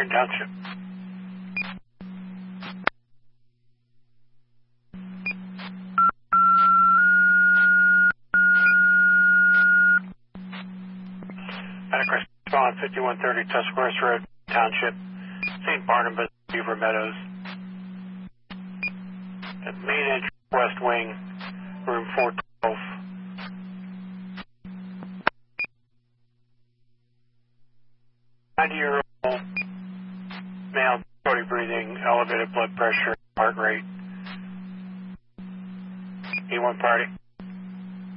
Brent Township. Medicare Spawn 5130 Tuscarawas Road, Township, St. Barnabas, Beaver Meadows. At main entrance, west wing, room 412. Year-old male, difficulty breathing, elevated blood pressure, heart rate. E1 party.